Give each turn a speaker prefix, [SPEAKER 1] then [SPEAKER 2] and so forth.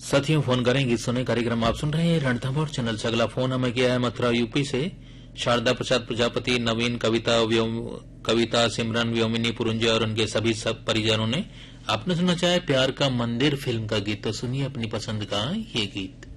[SPEAKER 1] साथियों, फोन करें गीत सुने कार्यक्रम आप सुन रहे हैं रणथंभौर चैनल से। अगला फोन हमें किया है मथुरा यूपी से शारदा प्रसाद प्रजापति, नवीन, कविता, सिमरन, व्योमिनी, पुरंजा और उनके सभी सब परिजनों ने। आपने सुनना चाहे प्यार का मंदिर फिल्म का गीत, तो सुनिए अपनी पसंद का ये गीत।